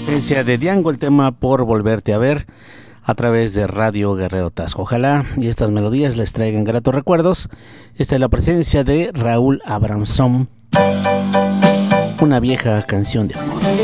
presencia de Diango, el tema Por Volverte a Ver, a través de Radio Guerrero Tasco. Ojalá y estas melodías les traigan gratos recuerdos. Esta es la presencia de Raúl Abramson, una vieja canción de amor.